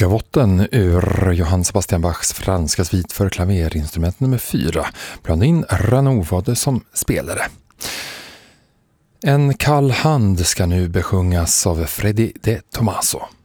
Gavotten ur Johann Sebastian Bachs franska svit för klaverinstrument nummer 4. Bland in Rannovode som spelare. En kall hand ska nu besjungas av Freddy de Tomaso.